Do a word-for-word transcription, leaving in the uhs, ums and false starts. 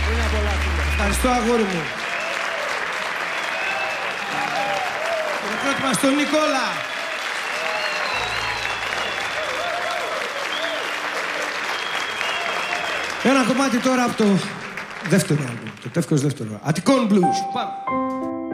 Χρόνια πολλά, φίλε. Ευχαριστώ, αγόρι μου. Χειροκρότημα στον Νικόλα. Ένα κομμάτι τώρα από το δεύτερο άλμπομ, το τεύχος δεύτερο. Αττικών Blues. Πάμε.